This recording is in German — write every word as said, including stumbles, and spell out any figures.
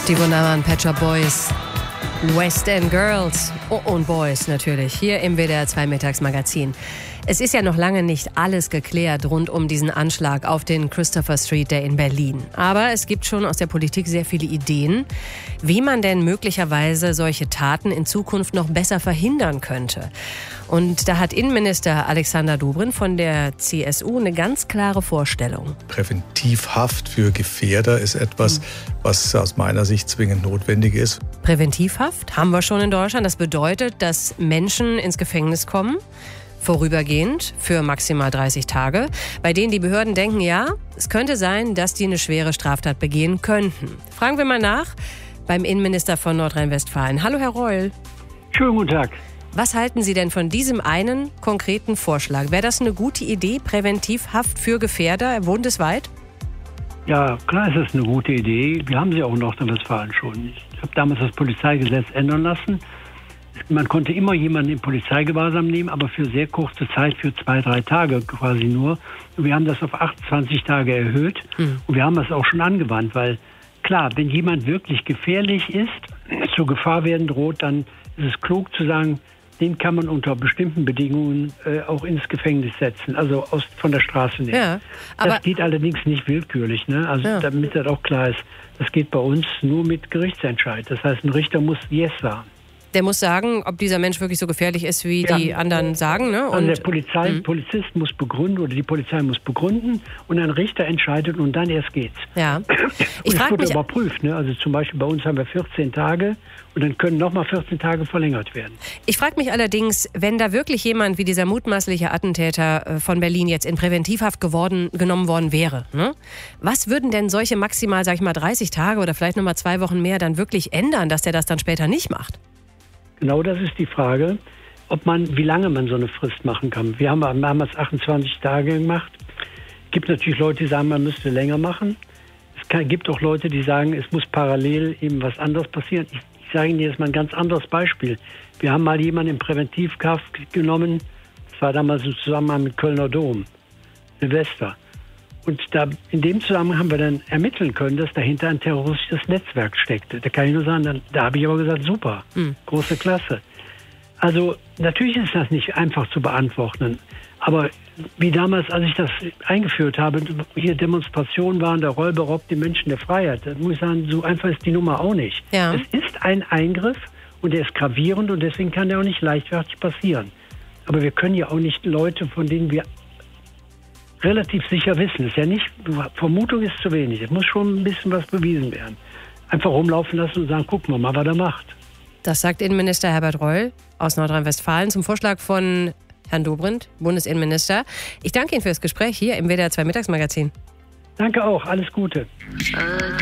Die wunderbaren Pet Shop Boys, West End Girls und Boys natürlich, hier im W D R zwei Mittagsmagazin. Es ist ja noch lange nicht alles geklärt rund um diesen Anschlag auf den Christopher Street Day in Berlin. Aber es gibt schon aus der Politik sehr viele Ideen, wie man denn möglicherweise solche Taten in Zukunft noch besser verhindern könnte. Und da hat Innenminister Alexander Dobrindt von der C S U eine ganz klare Vorstellung. Präventivhaft für Gefährder ist etwas, was aus meiner Sicht zwingend notwendig ist. Präventivhaft haben wir schon in Deutschland. Das bedeutet, dass Menschen ins Gefängnis kommen, vorübergehend für maximal dreißig Tage, bei denen die Behörden denken, ja, es könnte sein, dass die eine schwere Straftat begehen könnten. Fragen wir mal nach beim Innenminister von Nordrhein-Westfalen. Hallo, Herr Reul. Schönen guten Tag. Was halten Sie denn von diesem einen konkreten Vorschlag? Wäre das eine gute Idee, Präventivhaft für Gefährder bundesweit? Ja, klar ist das eine gute Idee. Wir haben sie auch in Nordrhein-Westfalen schon. Ich habe damals das Polizeigesetz ändern lassen. Man konnte immer jemanden in Polizeigewahrsam nehmen, aber für sehr kurze Zeit, für zwei, drei Tage quasi nur. Und wir haben das auf achtundzwanzig Tage erhöht. Mhm. Und wir haben das auch schon angewandt, weil klar, wenn jemand wirklich gefährlich ist, zur Gefahr werden droht, dann ist es klug zu sagen, den kann man unter bestimmten Bedingungen äh, auch ins Gefängnis setzen, also aus, von der Straße nehmen. Ja, aber das geht allerdings nicht willkürlich, ne? Also ja. Damit das auch klar ist, das geht bei uns nur mit Gerichtsentscheid. Das heißt, ein Richter muss Yes sagen. Der muss sagen, ob dieser Mensch wirklich so gefährlich ist, wie ja. die anderen sagen. Ne? Und also der Polizei, mhm. Polizist muss begründen oder die Polizei muss begründen und ein Richter entscheidet und dann erst geht's. Ja. Ich und es wird mich überprüft. Ne? Also zum Beispiel bei uns haben wir vierzehn Tage und dann können nochmal vierzehn Tage verlängert werden. Ich frage mich allerdings, wenn da wirklich jemand wie dieser mutmaßliche Attentäter von Berlin jetzt in Präventivhaft geworden, genommen worden wäre, ne? Was würden denn solche maximal, sag ich mal, dreißig Tage oder vielleicht nochmal zwei Wochen mehr dann wirklich ändern, dass der das dann später nicht macht? Genau, das ist die Frage, ob man, wie lange man so eine Frist machen kann. Wir haben damals achtundzwanzig Tage gemacht. Es gibt natürlich Leute, die sagen, man müsste länger machen. Es kann, gibt auch Leute, die sagen, es muss parallel eben was anderes passieren. Ich, ich sage Ihnen jetzt mal ein ganz anderes Beispiel. Wir haben mal jemanden in Präventivhaft genommen. Das war damals im Zusammenhang mit Kölner Dom, Silvester. Und da, in dem Zusammenhang haben wir dann ermitteln können, dass dahinter ein terroristisches Netzwerk steckte. Da kann ich nur sagen, dann, da habe ich aber gesagt, super, mhm. große Klasse. Also natürlich ist das nicht einfach zu beantworten. Aber wie damals, als ich das eingeführt habe, hier Demonstrationen waren, der Reul beraubt die Menschen der Freiheit. Da muss ich sagen, so einfach ist die Nummer auch nicht. Ja. Es ist ein Eingriff und der ist gravierend und deswegen kann der auch nicht leichtfertig passieren. Aber wir können ja auch nicht Leute, von denen wir relativ sicher wissen. Ist ja nicht, Vermutung ist zu wenig. Es muss schon ein bisschen was bewiesen werden. Einfach rumlaufen lassen und sagen, gucken wir mal, was er macht. Das sagt Innenminister Herbert Reul aus Nordrhein-Westfalen zum Vorschlag von Herrn Dobrindt, Bundesinnenminister. Ich danke Ihnen für das Gespräch hier im W D R zwei Mittagsmagazin. Danke auch. Alles Gute.